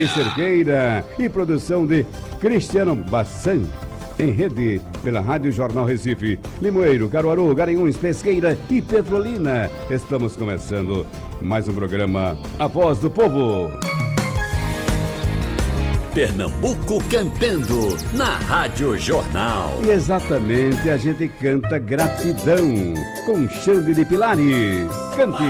Cerqueira e produção de Cristiano Bassan. Em rede pela Rádio Jornal Recife, Limoeiro, Caruaru, Garanhuns, Pesqueira e Petrolina. Estamos começando mais um programa A Voz do Povo. Pernambuco cantando na Rádio Jornal. E exatamente, a gente canta Gratidão com Xande de Pilares. Cante!